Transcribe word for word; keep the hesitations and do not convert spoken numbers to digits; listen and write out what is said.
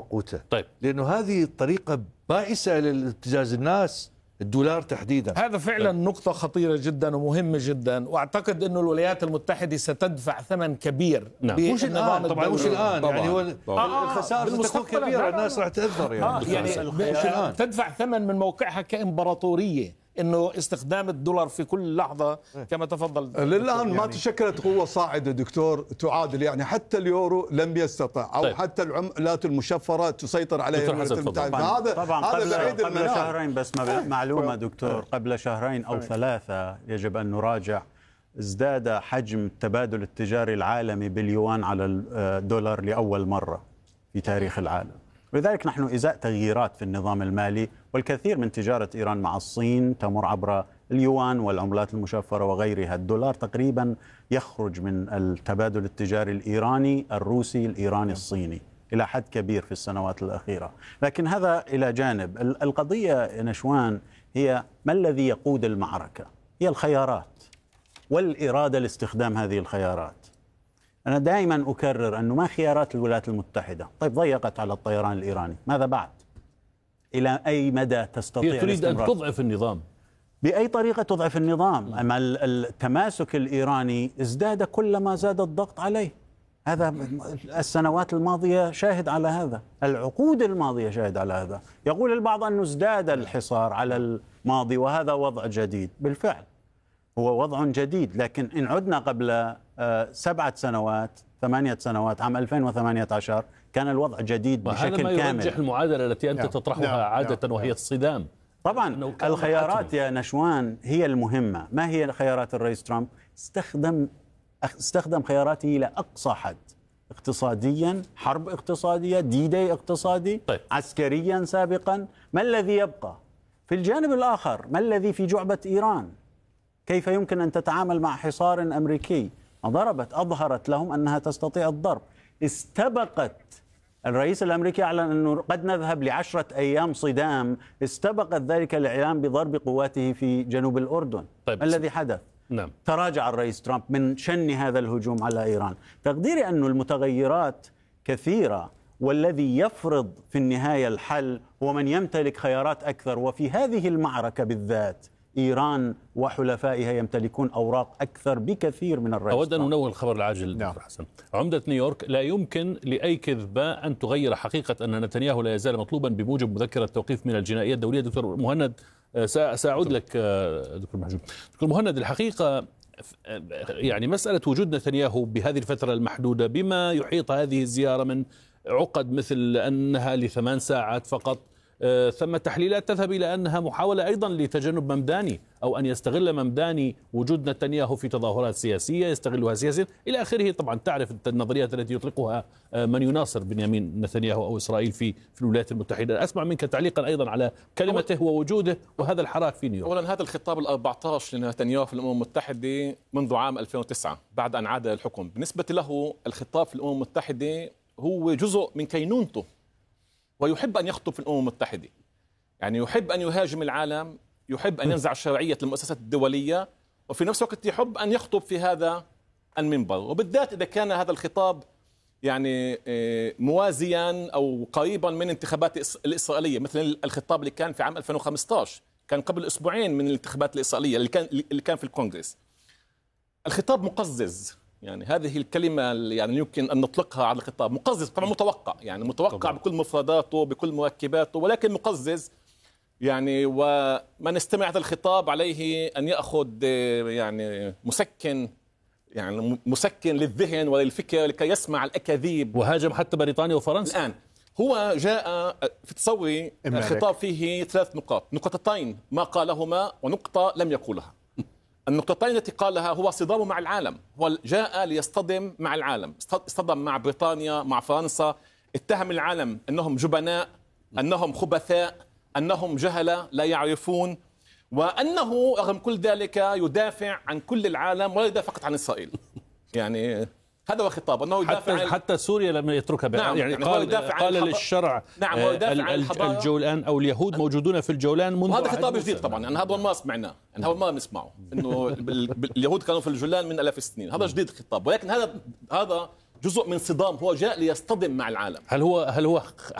مؤقوتة. طيب. لأنه هذه الطريقة بائسة لابتزاز الناس، الدولار تحديدا. هذا فعلا نقطة خطيرة جدا ومهمة جدا، واعتقد انه الولايات المتحدة ستدفع ثمن كبير. نعم. مش الآن طبعا، مش الآن طبعاً. يعني هو آه الخسائر ستكون كبيرة، الناس راح تأثر يعني. آه يعني تدفع ثمن من موقعها كإمبراطورية، انه استخدام الدولار في كل لحظة كما تفضل. للآن ما يعني تشكلت قوة صاعدة دكتور تعادل، يعني حتى اليورو لم يستطع، او طيب. حتى العملات المشفرة تسيطر عليها الولايات المتحدة. هذا طبعا قبل, هذا بعيد قبل المنام. شهرين بس معلومة دكتور، قبل شهرين أو ثلاثة يجب أن نراجع، ازداد حجم التبادل التجاري العالمي باليوان على الدولار لأول مرة في تاريخ العالم. ولذلك نحن إزاء تغييرات في النظام المالي، والكثير من تجارة إيران مع الصين تمر عبر اليوان والعملات المشفرة وغيرها. الدولار تقريبا يخرج من التبادل التجاري الإيراني الروسي الإيراني الصيني إلى حد كبير في السنوات الأخيرة. لكن هذا إلى جانب. القضية نشوان هي ما الذي يقود المعركة؟ هي الخيارات والإرادة لاستخدام هذه الخيارات. أنا دائما أكرر أنه ما خيارات الولايات المتحدة. طيب ضيقت على الطيران الإيراني، ماذا بعد؟ إلى أي مدى تستطيع؟ هي تريد أن تضعف النظام. بأي طريقة تضعف النظام؟ أما التماسك الإيراني ازداد كلما زاد الضغط عليه. هذا السنوات الماضية شاهد على هذا، العقود الماضية شاهد على هذا. يقول البعض أنه ازداد الحصار على الماضي وهذا وضع جديد. بالفعل هو وضع جديد، لكن إن عدنا قبل سبعة سنوات ثمانية سنوات عام ألفين وثمانية عشر كان الوضع جديد بشكل كامل. وهذا ما يرجح المعادلة التي أنت نعم. تطرحها نعم. عادة نعم. وهي الصدام. طبعا الخيارات يا نشوان هي المهمة. ما هي خيارات الرئيس ترامب؟ استخدم استخدم خياراته إلى أقصى حد، اقتصاديا، حرب اقتصادية، دي داي اقتصادي، طيب. عسكريا سابقا. ما الذي يبقى؟ في الجانب الآخر ما الذي في جعبة إيران؟ كيف يمكن أن تتعامل مع حصار أمريكي؟ ضربت، أظهرت لهم أنها تستطيع الضرب. استبقت الرئيس الأمريكي أعلن أنه قد نذهب لعشرة أيام صدام، استبقت ذلك الإعلان بضرب قواته في جنوب الأردن. طيب. ما الذي حدث؟ نعم. تراجع الرئيس ترامب من شن هذا الهجوم على إيران. تقديري أن المتغيرات كثيرة، والذي يفرض في النهاية الحل هو من يمتلك خيارات أكثر. وفي هذه المعركة بالذات إيران وحلفائها يمتلكون أوراق أكثر بكثير من الرئيس. أود أن أنوه الخبر العاجل. نعم. حسن. عمدة نيويورك: لا يمكن لأي كذبة أن تغير حقيقة أن نتنياهو لا يزال مطلوبا بموجب مذكرة التوقيف من الجنائية الدولية. دكتور مهند، سأعود لك دكتور محجوب. دكتور مهند، الحقيقة يعني مسألة وجود نتنياهو بهذه الفترة المحدودة بما يحيط هذه الزيارة من عقد مثل أنها لثمان ساعات فقط، ثم تحليلات تذهب إلى أنها محاولة أيضا لتجنب ممداني، أو أن يستغل ممداني وجود نتنياهو في تظاهرات سياسية يستغلها سياسيا إلى آخره. طبعا تعرف النظريات التي يطلقها من يناصر بنيامين نتنياهو أو إسرائيل في في الولايات المتحدة. أسمع منك تعليقا أيضا على كلمته ووجوده وهذا الحراك في نيويورك. أولا، هذا الخطاب الأربعة عشر لنتنياهو في الأمم المتحدة منذ عام ألفين وتسعة بعد أن عاد الحكم. بالنسبة له الخطاب في الأمم المتحدة هو جزء من كينونته، ويحب أن يخطب في الأمم المتحدة. يعني يحب أن يهاجم العالم، يحب أن ينزع شرعية المؤسسات الدولية، وفي نفس الوقت يحب أن يخطب في هذا المنبر، وبالذات إذا كان هذا الخطاب يعني موازيا أو قريبا من انتخابات الإسرائيلية، مثل الخطاب اللي كان في عام ألفين وخمسة عشر، كان قبل أسبوعين من الانتخابات الإسرائيلية اللي كان اللي كان في الكونغرس. الخطاب مقزز، يعني هذه الكلمة يعني يمكن أن نطلقها على الخطاب. مقزز طبعا متوقع، يعني متوقع طبعا بكل مفرداته بكل مركباته، ولكن مقزز. يعني ومن استمع هذا الخطاب عليه أن يأخذ يعني مسكن، يعني مسكن للذهن وللفكر لكي يسمع الأكاذيب. وهاجم حتى بريطانيا وفرنسا. الآن هو جاء في تصوري الخطاب فيه ثلاث نقاط، نقطتين ما قالهما ونقطة لم يقولها. النقطتين التي قالها هو صدامه مع العالم، هو جاء ليصطدم مع العالم، اصطدم مع بريطانيا مع فرنسا، اتهم العالم أنهم جبناء، أنهم خبثاء، أنهم جهلة لا يعرفون، وأنه رغم كل ذلك يدافع عن كل العالم ولا يدافع فقط عن إسرائيل. يعني هذا هو خطاب، أنه يدافع حتى, حتى سوريا لم يتركها. نعم. يعني, يعني قال, قال للشرع نعم الجولان أو اليهود موجودون في الجولان منذ. هذا خطاب جديد طبعا، يعني هذا ما سمعناه، يعني هذا ما بنسمعه إنه اليهود كانوا في الجولان من آلاف السنين. هذا جديد الخطاب، ولكن هذا هذا جزء من صدام، هو جاء ليصطدم مع العالم. هل هو هل هو